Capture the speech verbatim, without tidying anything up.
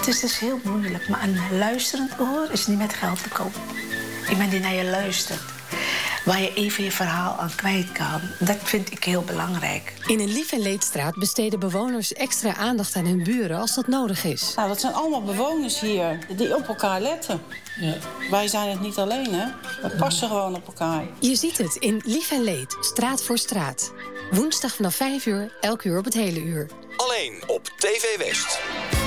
is dus heel moeilijk. Maar een luisterend oor is niet met geld te kopen. Iemand die naar je luistert. Waar je even je verhaal aan kwijt kan. Dat vind ik heel belangrijk. In een Lief en Leedstraat besteden bewoners extra aandacht aan hun buren als dat nodig is. Nou, dat zijn allemaal bewoners hier die op elkaar letten. Ja. Wij zijn het niet alleen, hè. We passen gewoon op elkaar. Je ziet het in Lief en Leed, straat voor straat. Woensdag vanaf vijf uur, elk uur op het hele uur. Alleen op T V West.